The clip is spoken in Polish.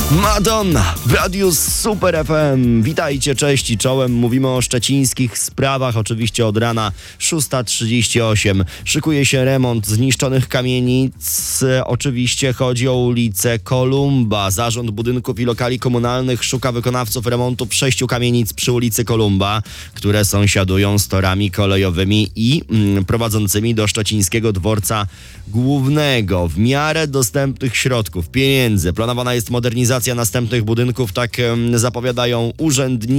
Madonna w Radiu Super FM. Witajcie, cześć i czołem. Mówimy o szczecińskich sprawach, oczywiście od rana 6:38. Szykuje się remont zniszczonych kamienic. Oczywiście chodzi o ulicę Kolumba. Zarząd Budynków i Lokali Komunalnych szuka wykonawców remontów 6 kamienic przy ulicy Kolumba, które sąsiadują z torami kolejowymi i prowadzącymi do szczecińskiego dworca głównego. W miarę dostępnych środków, pieniędzy planowana jest modernizacja następnych budynków, tak zapowiadają urzędnicy.